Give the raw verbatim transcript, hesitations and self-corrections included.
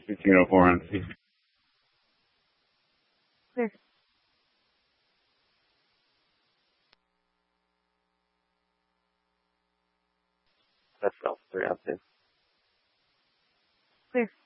fifteen oh four on C. Clear. That's Alpha three on C. Clear.